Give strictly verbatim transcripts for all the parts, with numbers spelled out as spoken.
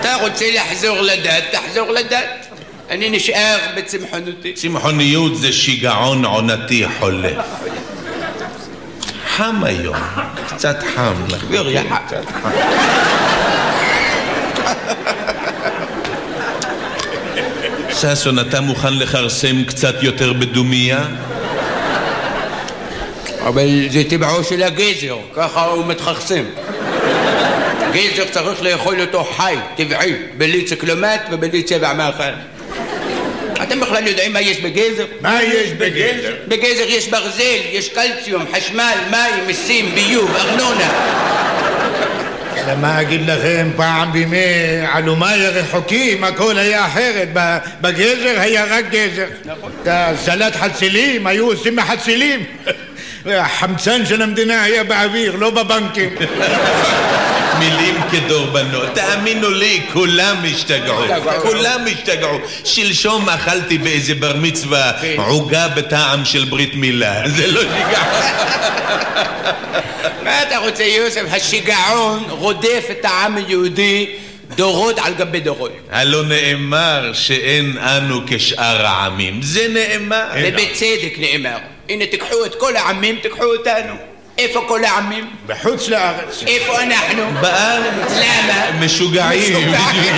אתה רוצה לחזור לדת, תחזור לדת. אני נשאר בצמחונותי. צמחוניות זה שיגעון עונתי חולף. חם היום, קצת חם. תחביר יא חם. קצת חם. ששון, אתה מוכן לחרסם קצת יותר בדומיה? אבל זה טבעו של הגזר, ככה הוא מתחרסם. גזר צריך לאכול אותו חי, טבעי, בלי ציקלומט ובלי צבע מאכל. אתם בכלל יודעים מה יש בגזר? מה יש בגזר? בגזר יש ברזל, יש קלציום, חשמל, מים, מיסים, ביוב, ארנונה. למה אגיד לכם, פעם בימי עלומי הרחוקים הכל היה אחרת. בגזר היה רק גזר. נכון. סלט חצילים היו עושים מחצילים. החמצן של המדינה היה באוויר, לא בבנקים. מילים כדורבנות, תאמינו לי, כולם השתגעו, כולם השתגעו. שלשום אכלתי באיזה בר מצווה עוגה בטעם של ברית מילה, זה לא שיגע. מה אתה רוצה, יוסף? השיגעון רודף את העם היהודי דורות על גבי דורות. הלא נאמר שאין אנו כשאר העמים, זה נאמר. ובצדק נאמר. הנה תקחו את כל העמים, תקחו אותנו. איפה כל העמים? בחוץ לארץ. איפה אנחנו? בארץ. למה? משוגעים.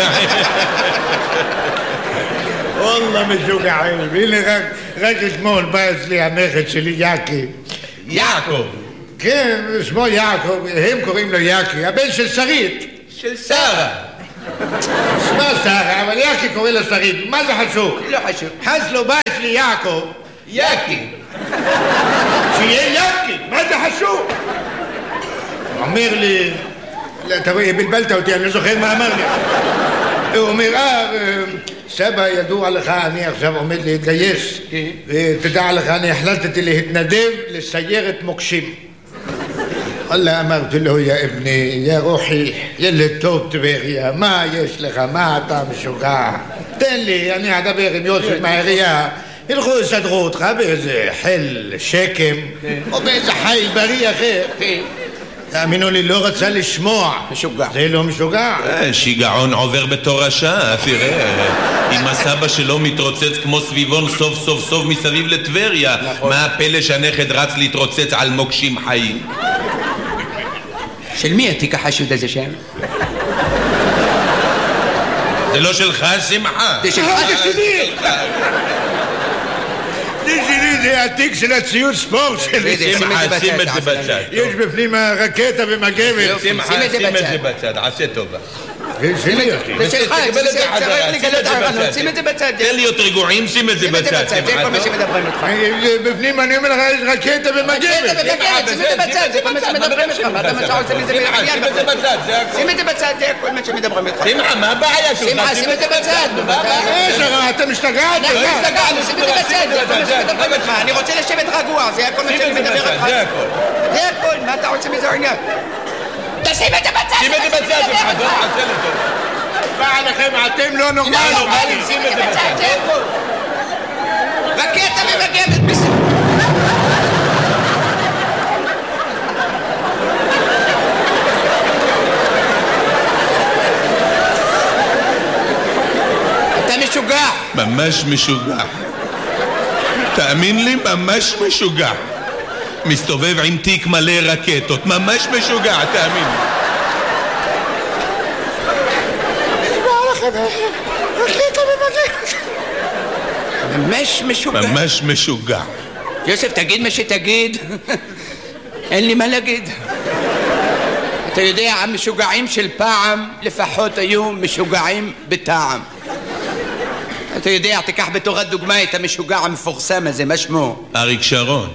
וואלה משוגעים. הנה רק, רק אתמול בא אצלי הנכד שלי יעקי. יעקב. כן, שמו יעקב, הם קוראים לו יעקי, הבן של שרית. של שרה. שמה שרה, אבל יעקי קורא לו שרית. מה זה חשוב? לא חשוב. חס לו בא אצלי יעקב. יעקי. שיהיה יעקי, מה זה חשוב? אומר לי, אתה רואה, בלבלת אותי, אני לא זוכר מה אמר לי. הוא אומר, אה, סבא, ידוע לך, אני עכשיו עומד להתגייס. תדע לך, אני החלטתי להתנדב לסיירת מוקשים. אללה, אמרתי לו, יא אבני, יא רוחי, ילד טוב טבריה, מה יש לך, מה אתה משוגע? תן לי, אני אדבר עם יוסף מהעירייה. ילכו יסדרו אותך באיזה חיל שקם או באיזה חיל בריא אחר. תאמינו לי, לא רצה לשמוע. משוגע. זה לא משוגע. שיגעון עובר בתורשה, תראה. אם הסבא שלו מתרוצץ כמו סביבון סוף סוף סוף מסביב לטבריה, מה הפלא שהנכד רץ להתרוצץ על מוקשים חיים? של מי התיק החשוד הזה שם? זה לא שלך, שמחה. זה שלך, זה שלי. זה שלי, זה התיק של הציוד ספורט שלי. שמחה, שים את זה בצד. יש בפנים רקטה ומגבת. שמחה, שים את זה בצד, עשה טובה. זה שלי. זה שלך, צריך לגלות ערנות, שים את זה בצד. תן להיות רגועים, שים את זה בצד. זה כל מה שמדברים איתך. בפנים אני אומר לך, יש רקטה ומגבת. רקטה ומגבת, שים את זה בצד, זה כל מה שמדברים איתך. מה אתה משהו עושה מזה בעניין? שים את זה בצד, זה כל מה שמדברים איתך. שמחה, מה הבעיה שלך? שמחה, שים את זה בצד. אתה משתגעת? אנחנו משתגענו, שים את זה בצד, זה כל מה שמדברים איתך. אני רוצה לשבת רגוע, זה הכל מה שאני מדבר איתך. זה הכל. זה הכל, מה אתה רוצה מזה עניין? תשים את זה בצד! שים את זה בצד, שמחה, בוא נעצל אותו. בא לכם, אתם לא נורמלים. שים את זה בצד, זה הכל. רקטה ומגבת בסדר. אתה משוגע. ממש משוגע. תאמין לי, ממש משוגע. מסתובב עם תיק מלא רקטות, ממש משוגע, תאמין. רקטה ומגבת. ממש משוגע. ממש משוגע. יוסף, תגיד מה שתגיד. אין לי מה להגיד. אתה יודע, המשוגעים של פעם לפחות היו משוגעים בטעם. אתה יודע, תיקח בתורת דוגמה את המשוגע המפורסם הזה, מה שמו? אריק שרון.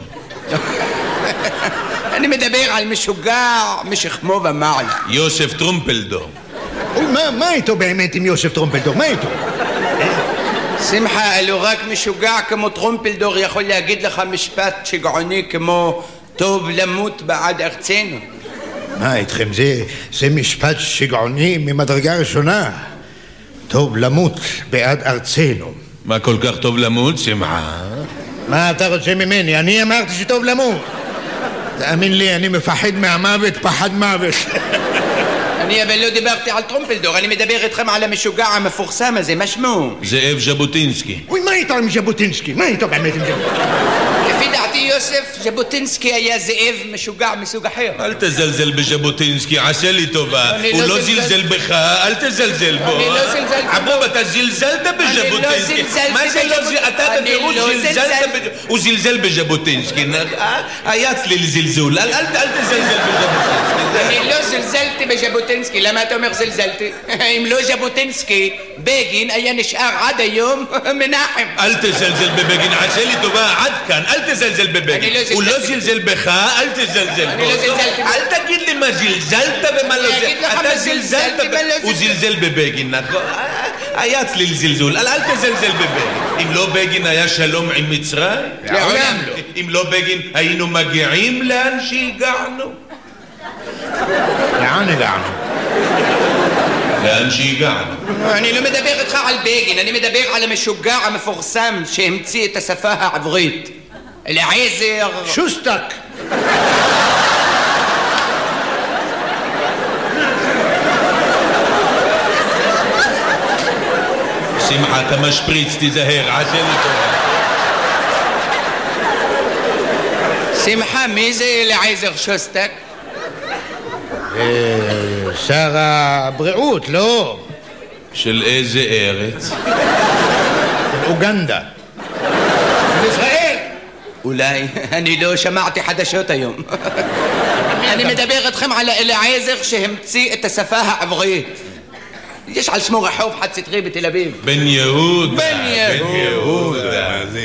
אני מדבר על משוגע משכמו ומעלה. יוסף טרומפלדור. מה איתו באמת עם יוסף טרומפלדור? מה איתו? שמחה, אלו רק משוגע כמו טרומפלדור יכול להגיד לך משפט שגעוני כמו טוב למות בעד ארצנו. מה איתכם? זה משפט שגעוני ממדרגה ראשונה. טוב למות בעד ארצנו. מה כל כך טוב למות, שמחה? מה אתה רוצה ממני? אני אמרתי שטוב למות. תאמין לי, אני מפחד מהמוות, פחד מוות. אני אבל לא דיברתי על טרומפלדור, אני מדבר איתכם על המשוגע המפורסם הזה, מה שמו? זאב ז'בוטינסקי. אוי, מה איתו עם ז'בוטינסקי? מה איתו באמת עם ז'בוטינסקי? לפי דעתי יוסף, ז'בוטינסקי היה זאב משוגע מסוג אחר. אל תזלזל בז'בוטינסקי, עשה לי טובה. הוא לא זלזל בך, אל תזלזל בו. אני לא זלזלתי בו. אבוב, אתה זלזלת בז'בוטינסקי. מה זה לא זלזל? אתה בפירוש זלזלת בז'בוטינסקי. הוא זלזל בז'בוטינסקי. היה צליל זלזול. אל תזלזל בז'בוטינסקי. אני לא זלזלתי בז'בוטינסקי, למה אתה אומר זלזלתי? אם לא ז'בוטינסקי, בגין היה נשאר עד היום מנחם. אל תזלזל בבגין, עשה לי טובה, עד כאן, אל תזלזל בבגין. הוא לא זלזל בך, אל תזלזל בו. אני לא זלזלתי. אל תגיד לי מה זלזלת ומה לא זלזלת. אני אגיד לך מה זלזלתי ומה לא הוא זלזל בבגין, נכון? היה צליל זלזול, אל תזלזל בבגין. אם לא בגין היה שלום עם מצרים? לעולם לא. אם לא בגין היינו מגיעים לאן שהגענו? לאן הגענו? לאן שהגענו. אני לא מדבר איתך על בגין, אני מדבר על המשוגע המפורסם שהמציא את השפה העברית. אליעזר... שוסטק. שמחה, אתה משפריץ, תיזהר, עשה לי טובה. שמחה, מי זה אליעזר שוסטק? שר הבריאות, לא? של איזה ארץ? אוגנדה. של ישראל. אולי, אני לא שמעתי חדשות היום. אני מדבר איתכם על אליעזר שהמציא את השפה העברית. יש על שמו רחוב חד סטרי בתל אביב. בן יהודה. בן יהודה. בן יהודה.